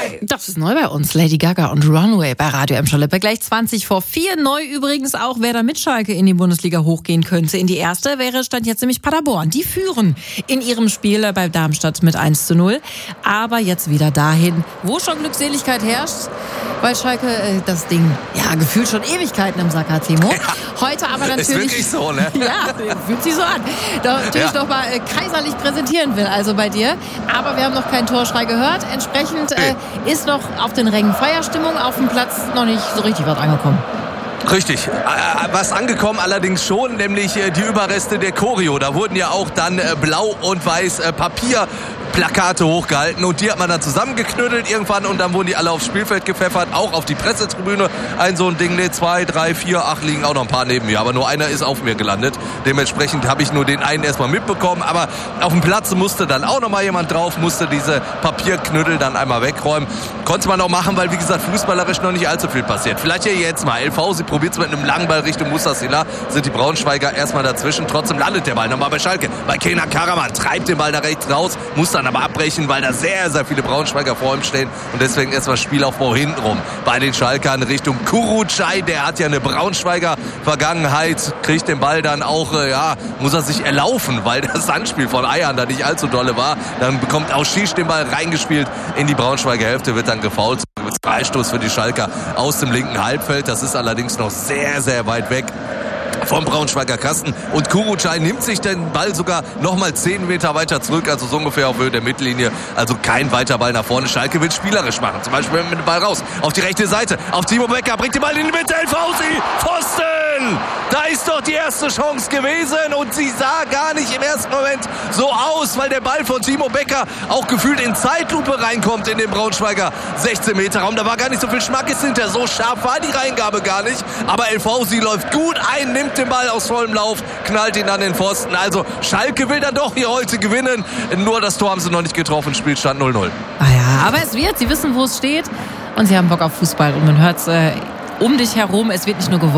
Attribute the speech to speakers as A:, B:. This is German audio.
A: Runway.
B: Das ist neu bei uns. Lady Gaga und Runway bei Radio Emscher-Lippe. Gleich 4:20. Neu übrigens auch, wer da mit Schalke in die Bundesliga hochgehen könnte. In die erste wäre Stand jetzt nämlich Paderborn. Die führen in ihrem Spiel bei Darmstadt mit 1:0. Aber jetzt wieder dahin, wo schon Glückseligkeit herrscht. Weil Schalke das Ding, gefühlt schon Ewigkeiten im Sack hat, Timo. Heute aber natürlich...
A: Ist wirklich so, ne?
B: Ja, fühlt sich so an. Natürlich noch mal kaiserlich präsentieren will, also bei dir. Aber wir haben noch keinen Torschrei gehört. Entsprechend ist noch auf den Rängen Feierstimmung, auf dem Platz noch nicht so richtig was angekommen.
A: Richtig, was angekommen allerdings schon, nämlich die Überreste der Choreo. Da wurden ja auch dann blau und weiß Papierplakate hochgehalten und die hat man dann zusammengeknüttelt irgendwann und dann wurden die alle aufs Spielfeld gepfeffert, auch auf die Pressetribüne. So ein Ding, 2, 3, 4, 8 liegen auch noch ein paar neben mir, aber nur einer ist auf mir gelandet. Dementsprechend habe ich nur den einen erstmal mitbekommen, aber auf dem Platz musste dann auch noch mal jemand drauf, musste diese Papierknüttel dann einmal wegräumen. Konnte man auch machen, weil wie gesagt fußballerisch noch nicht allzu viel passiert. Vielleicht ja jetzt mal. LV, sie probiert es mit einem langen Ball Richtung Mustassila, sind die Braunschweiger erstmal dazwischen. Trotzdem landet der Ball nochmal bei Schalke. Bei Kenan Karaman treibt den Ball da rechts raus, muss dann aber abbrechen, weil da sehr, sehr viele Braunschweiger vor ihm stehen und deswegen erstmal Spielaufbau hintenrum. Bei den Schalkern Richtung Kurucay, der hat ja eine Braunschweiger Vergangenheit, kriegt den Ball dann auch, muss er sich erlaufen, weil das Anspiel von Ayhan da nicht allzu dolle war. Dann bekommt auch Schisch den Ball reingespielt in die Braunschweiger Hälfte, wird dann gefoult. Freistoß für die Schalker aus dem linken Halbfeld. Das ist allerdings noch sehr, sehr weit weg vom Braunschweiger Kasten. Und Kurucay nimmt sich den Ball sogar nochmal 10 Meter weiter zurück, also so ungefähr auf Höhe der Mittellinie. Also kein weiter Ball nach vorne. Schalke will spielerisch machen. Zum Beispiel mit dem Ball raus. Auf die rechte Seite. Auf Timo Becker. Bringt den Ball in die Mitte. Elfausi. Pfosten. Da ist doch die erste Chance gewesen. Und sie sah gar nicht im ersten Moment so aus, weil der Ball von Timo Becker auch gefühlt in Zeitlupe reinkommt in den Braunschweiger 16-Meter-Raum. Da war gar nicht so viel Schmackes hinter. So scharf war die Reingabe gar nicht. Aber Elfausi läuft gut ein, nimmt den Ball aus vollem Lauf, knallt ihn an den Pfosten. Also Schalke will dann doch hier heute gewinnen. Nur das Tor haben sie noch nicht getroffen. Spielstand 0:0.
B: Aber es wird. Sie wissen, wo es steht. Und sie haben Bock auf Fußball. Und man hört es um dich herum. Es wird nicht nur gewonnen.